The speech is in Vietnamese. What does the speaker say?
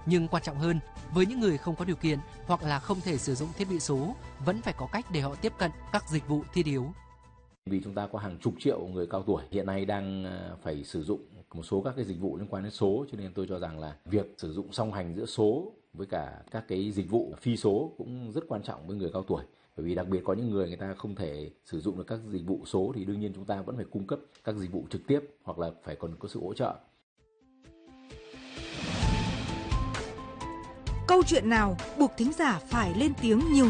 Nhưng quan trọng hơn, với những người không có điều kiện hoặc là không thể sử dụng thiết bị số, vẫn phải có cách để họ tiếp cận các dịch vụ thiết yếu. Vì chúng ta có hàng chục triệu người cao tuổi hiện nay đang phải sử dụng một số các cái dịch vụ liên quan đến số, cho nên tôi cho rằng là việc sử dụng song hành giữa số với cả các cái dịch vụ phi số cũng rất quan trọng với người cao tuổi. Bởi vì đặc biệt có những người ta không thể sử dụng được các dịch vụ số thì đương nhiên chúng ta vẫn phải cung cấp các dịch vụ trực tiếp hoặc là phải còn có sự hỗ trợ. Câu chuyện nào buộc thính giả phải lên tiếng nhiều